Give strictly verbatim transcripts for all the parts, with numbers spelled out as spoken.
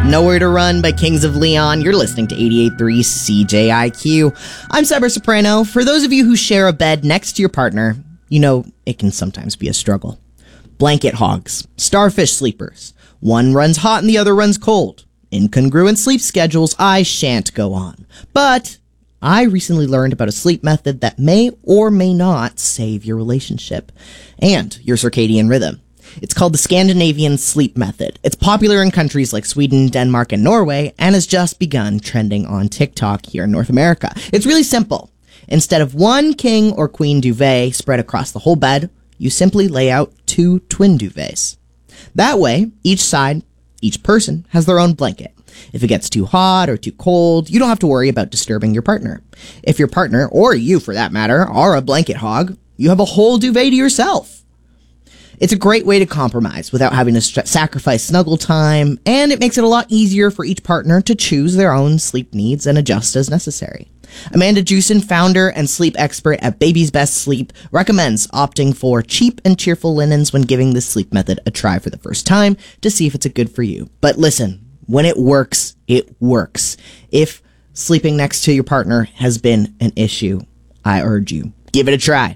Nowhere to Run by Kings of Leon. You're listening to eighty-eight point three C J I Q. I'm Cyber Soprano. For those of you who share a bed next to your partner, you know it can sometimes be a struggle. Blanket hogs, starfish sleepers. One runs hot and the other runs cold. Incongruent sleep schedules. I shan't go on. But I recently learned about a sleep method that may or may not save your relationship and your circadian rhythm. It's called the Scandinavian Sleep Method. It's popular in countries like Sweden, Denmark, and Norway, and has just begun trending on TikTok here in North America. It's really simple. Instead of one king or queen duvet spread across the whole bed, you simply lay out two twin duvets. That way, each side, each person, has their own blanket. If it gets too hot or too cold, you don't have to worry about disturbing your partner. If your partner, or you for that matter, are a blanket hog, you have a whole duvet to yourself. It's a great way to compromise without having to st- sacrifice snuggle time, and it makes it a lot easier for each partner to choose their own sleep needs and adjust as necessary. Amanda Jewson, founder and sleep expert at Baby's Best Sleep, recommends opting for cheap and cheerful linens when giving this sleep method a try for the first time to see if it's a good for you. But listen, when it works, it works. If sleeping next to your partner has been an issue, I urge you, give it a try.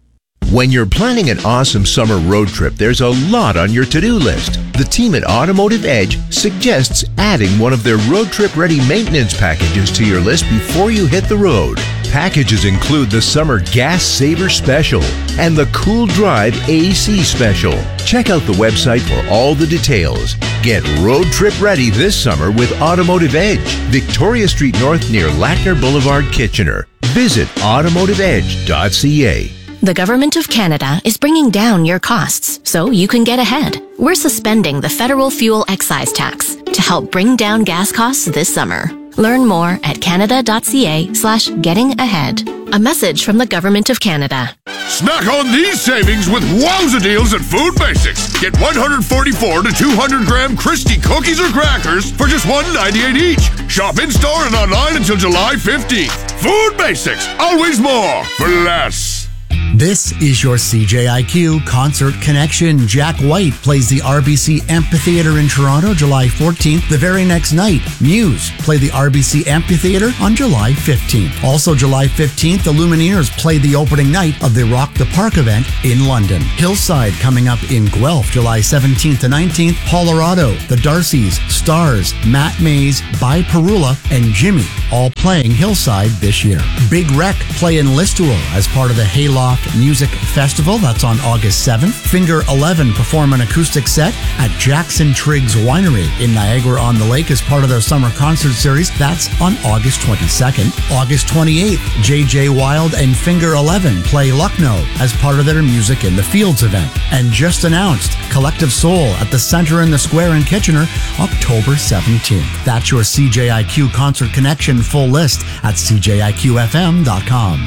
When you're planning an awesome summer road trip, there's a lot on your to-do list. The team at Automotive Edge suggests adding one of their road trip-ready maintenance packages to your list before you hit the road. Packages include the Summer Gas Saver Special and the Cool Drive A C Special. Check out the website for all the details. Get road trip ready this summer with Automotive Edge, Victoria Street North near Lackner Boulevard, Kitchener. Visit automotive edge dot c a. The Government of Canada is bringing down your costs so you can get ahead. We're suspending the federal fuel excise tax to help bring down gas costs this summer. Learn more at canada.ca slash getting ahead. A message from the Government of Canada. Snack on these savings with wowza deals at Food Basics. Get one forty-four to two hundred gram Christie cookies or crackers for just one ninety-eight each. Shop in-store and online until July fifteenth. Food Basics, always more for less. This is your C J I Q Concert Connection. Jack White plays the R B C Amphitheatre in Toronto July fourteenth. The very next night, Muse play the R B C Amphitheatre on July fifteenth. Also July fifteenth, the Lumineers play the opening night of the Rock the Park event in London. Hillside coming up in Guelph July seventeenth to nineteenth. Colorado, the Darcys, Stars, Matt Mays, By Perula, and Jimmy all playing Hillside this year. Big Wreck play in Listowel as part of the Hayloft Music Festival. That's on August seventh. Finger eleven perform an acoustic set at Jackson Triggs Winery in Niagara-on-the-Lake as part of their summer concert series. That's on August twenty-second. August twenty-eighth, J J Wild and Finger eleven play Lucknow as part of their Music in the Fields event. And just announced, Collective Soul at the Center in the Square in Kitchener, October seventeenth. That's your C J I Q Concert Connection full list at c j i q f m dot com.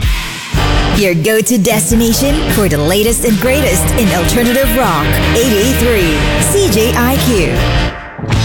Your go-to destination for the latest and greatest in alternative rock. eighty-eight point three C J I Q.